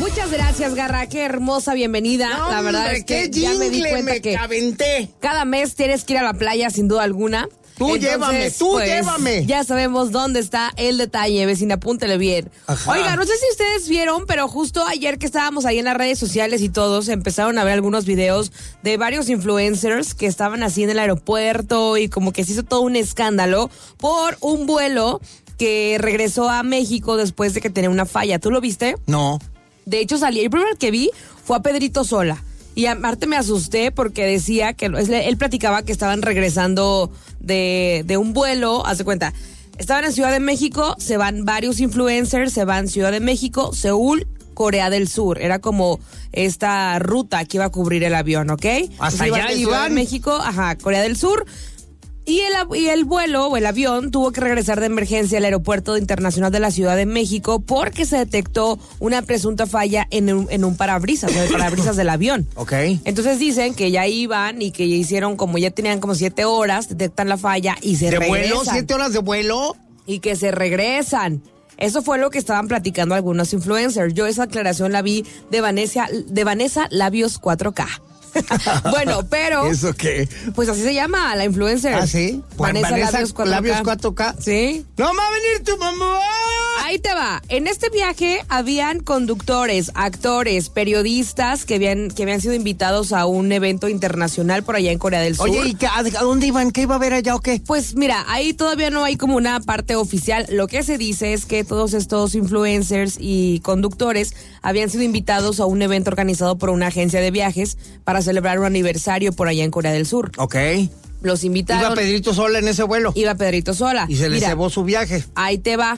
Muchas gracias, Garra. Qué hermosa bienvenida. No, la verdad hombre, es que qué ya me di cuenta me que aventé. cada mes tienes que ir a la playa, sin duda alguna. Tú llévame, tú pues, llévame. Ya sabemos dónde está el detalle, vecina, apúntele bien. Ajá. Oiga, no sé si ustedes vieron, pero justo ayer que estábamos ahí en las redes sociales y todos empezaron a ver algunos videos de varios influencers que estaban así en el aeropuerto y como que se hizo todo un escándalo por un vuelo que regresó a México después de que tenía una falla. ¿Tú lo viste? No. De hecho, el primero que vi fue a Pedrito Sola. Y aparte me asusté porque decía que él platicaba que estaban regresando de un vuelo. Haz de cuenta, estaban en Ciudad de México, se van varios influencers, se van Ciudad de México, Seúl, Corea del Sur. Era como esta ruta que iba a cubrir el avión, ¿ok? Hasta allá iban. Ciudad de México, Corea del Sur. Y el vuelo o el avión tuvo que regresar de emergencia al aeropuerto internacional de la Ciudad de México porque se detectó una presunta falla en un parabrisas, o el parabrisas del avión. Ok. Entonces dicen que ya iban y que ya hicieron ya tenían como 7 horas, detectan la falla y se regresan. ¿De vuelo? ¿7 horas de vuelo? Y que se regresan. Eso fue lo que estaban platicando algunos influencers. Yo esa aclaración la vi de Vanessa Labios 4K. Bueno, pero... ¿Eso qué? Pues así se llama, la influencer. ¿Ah, sí? Vanessa Labios 4K. Labios 4K. Sí. ¡No va a venir tu mamá! Ahí te va. En este viaje habían conductores, actores, periodistas que habían sido invitados a un evento internacional por allá en Corea del Sur. Oye, ¿y a dónde iban? ¿Qué iba a haber allá o qué? Pues mira, ahí todavía no hay como una parte oficial. Lo que se dice es que todos estos influencers y conductores habían sido invitados a un evento organizado por una agencia de viajes para celebrar un aniversario por allá en Corea del Sur. Ok. Los invitaron. ¿Iba Pedrito Sola en ese vuelo? Iba Pedrito Sola. Y se le cebó su viaje. Ahí te va.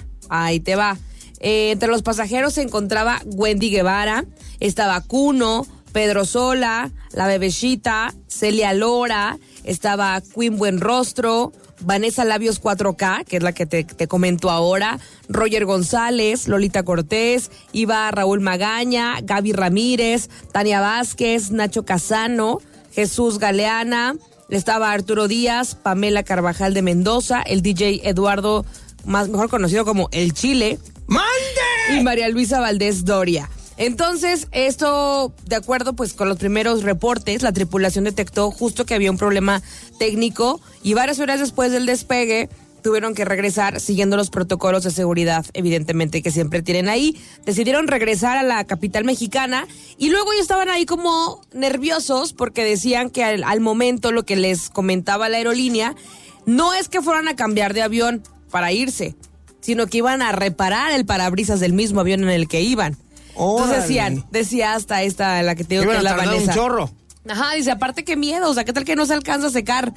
Entre los pasajeros se encontraba Wendy Guevara, estaba Kuno, Pedro Sola, la Bebecita, Celia Lora, estaba Queen Buenrostro, Vanessa Labios 4K, que es la que te comento ahora, Roger González, Lolita Cortés, iba Raúl Magaña, Gaby Ramírez, Tania Vázquez, Nacho Casano, Jesús Galeana, estaba Arturo Díaz, Pamela Carvajal de Mendoza, el DJ Eduardo, mejor conocido como El Chile. ¡Mande! Y María Luisa Valdés Doria. Entonces, esto, de acuerdo pues con los primeros reportes, la tripulación detectó justo que había un problema técnico y varias horas después del despegue tuvieron que regresar siguiendo los protocolos de seguridad, evidentemente, que siempre tienen ahí. Decidieron regresar a la capital mexicana y luego ya estaban ahí como nerviosos porque decían que al momento lo que les comentaba la aerolínea no es que fueran a cambiar de avión para irse, sino que iban a reparar el parabrisas del mismo avión en el que iban. Entonces decía hasta esta, la que te digo que es la Vanessa. Un chorro. Ajá, dice, aparte qué miedo, o sea, qué tal que no se alcanza a secar.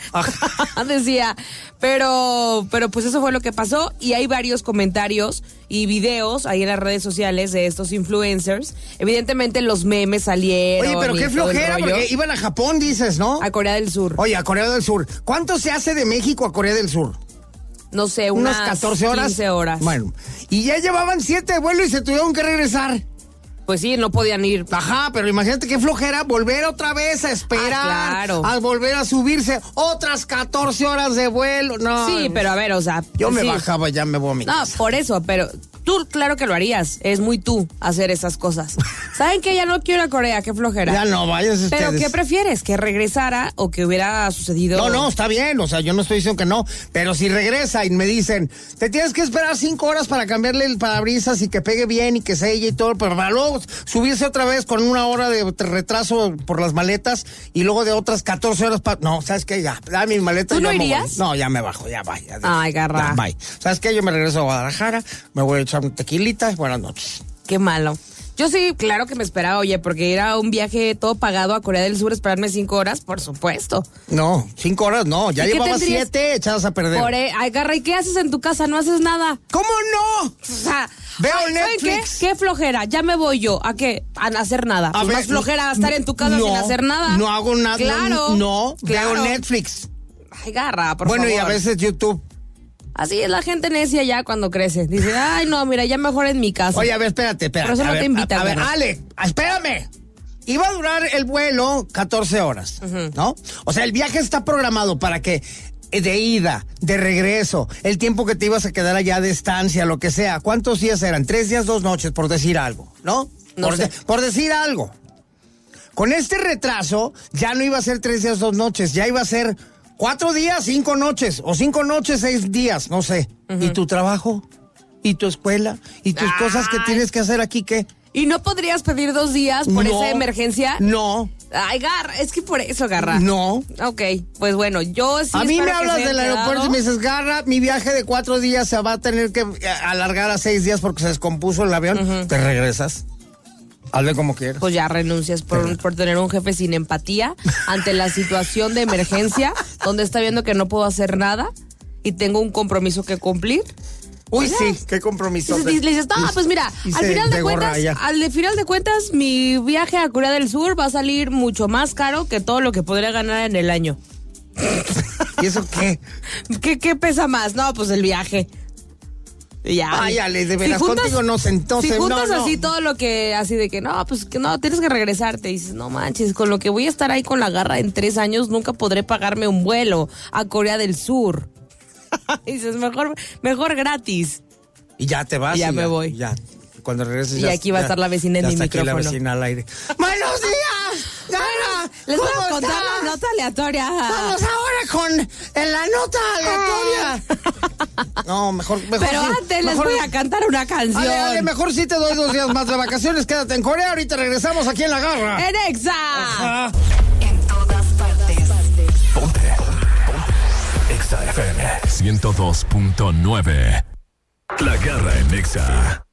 Decía, pero pues eso fue lo que pasó y hay varios comentarios y videos ahí en las redes sociales de estos influencers. Evidentemente los memes salieron. Oye, pero qué flojera, porque iban a Japón, dices, ¿no? A Corea del Sur. Oye, a Corea del Sur. ¿Cuánto se hace de México a Corea del Sur? No sé, unas 14 horas. 15 horas. Bueno, y ya llevaban 7 de vuelo y se tuvieron que regresar. Pues sí, no podían ir. Ajá, pero imagínate qué flojera volver otra vez a esperar. Claro. A volver a subirse otras 14 horas de vuelo. No. Sí, pero a ver, o sea. Yo me sí. bajaba, ya me voy a mi casa. No, por eso, pero tú, claro que lo harías. Es muy tú hacer esas cosas. ¿Saben qué? Ya no quiero ir a Corea, qué flojera. Ya no, vayas ustedes. ¿Pero qué prefieres? ¿Que regresara o que hubiera sucedido? No, está bien, o sea, yo no estoy diciendo que no, pero si regresa y me dicen, te tienes que esperar 5 horas para cambiarle el parabrisas y que pegue bien y que selle y todo, pero para luego subirse otra vez con 1 hora de retraso por las maletas y luego de otras 14 horas para... No, ¿sabes qué? Ya, mis maletas. ¿Tú no irías? No, ya me bajo, ya vaya. Ay, garra. Ya, bye. ¿Sabes qué? Yo me regreso a Guadalajara, me voy a echar un tequilita, buenas noches. Qué malo. Yo sí, claro que me esperaba, oye, porque era un viaje todo pagado a Corea del Sur, esperarme 5 horas, por supuesto. No, 5 horas no, ya llevabas 7 echadas a perder. Ay, garra, ¿y qué haces en tu casa? No haces nada. ¿Cómo no? O sea, veo Netflix. ¿Qué flojera? Ya me voy yo. ¿A qué? A hacer nada. Pues más flojera estar en tu casa sin hacer nada. No hago nada. Claro. No, claro. Veo Netflix. Ay, garra, por favor. Bueno, y a veces YouTube. Así es la gente necia ya cuando crece. Dice, ay, no, mira, ya mejor en mi casa. Oye, a ver, espérate. Por eso no te invitan. A ver, Ale, espérame. Iba a durar el vuelo 14 horas, ¿no? O sea, el viaje está programado para que de ida, de regreso, el tiempo que te ibas a quedar allá de estancia, lo que sea. ¿Cuántos días eran? 3 días, 2 noches, por decir algo, ¿no? No sé. Por decir algo. Con este retraso, ya no iba a ser 3 días, 2 noches, ya iba a ser 4 días, 5 noches, o 5 noches, 6 días, no sé. Uh-huh. ¿Y tu trabajo? ¿Y tu escuela? ¿Y tus cosas que tienes que hacer aquí qué? ¿Y no podrías pedir 2 días por esa emergencia? No. Ay, Garra, es que por eso, Garra. No. Ok, pues bueno, yo sí. A mí me hablas del aeropuerto y me dices, Garra, mi viaje de 4 días se va a tener que alargar a 6 días porque se descompuso el avión. Uh-huh. ¿Te regresas? Hazle como quieras. Pues ya renuncias por tener un jefe sin empatía ante la situación de emergencia, donde está viendo que no puedo hacer nada y tengo un compromiso que cumplir. Uy, sí, qué compromiso. Le dices, no, pues mira, al final de cuentas, mi viaje a Corea del Sur va a salir mucho más caro que todo lo que podría ganar en el año. ¿Y eso qué? ¿Qué pesa más? No, pues el viaje. Ya. Ay, Ale, de veras, contigo no sé, entonces. Si juntas no. así todo lo que, así de que no, pues que no, tienes que regresarte. Y dices, no manches, con lo que voy a estar ahí con la Garra en 3 años, nunca podré pagarme un vuelo a Corea del Sur. Y dices, mejor gratis. Y ya te vas. Y ya me voy. Ya. Cuando regreses y aquí va a estar la vecina en mi micrófono. Aquí la vecina al aire. ¡Buenos días! ¡Garra! Les voy a contar la nota aleatoria. Vamos ahora con la nota aleatoria. No, mejor. Pero antes les voy a cantar una canción. Ale, mejor sí te doy 2 días más de vacaciones. Quédate en Corea. Ahorita regresamos aquí en La Garra. En Exa. Ajá. En todas partes. Ponte. Exa FM 102.9. La Garra en Exa.